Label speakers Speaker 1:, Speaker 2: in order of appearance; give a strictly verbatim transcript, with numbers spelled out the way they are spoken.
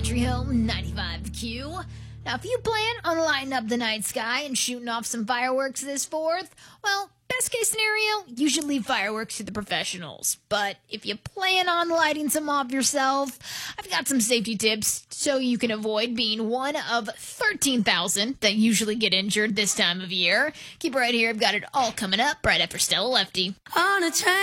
Speaker 1: Country Home ninety-five Q. Now, if you plan on lighting up the night sky and shooting off some fireworks this fourth, well, best case scenario, you should leave fireworks to the professionals. But if you plan on lighting some off yourself, I've got some safety tips so you can avoid being one of thirteen thousand that usually get injured this time of year. Keep it right here. I've got it all coming up right after Stella Lefty.
Speaker 2: On a train.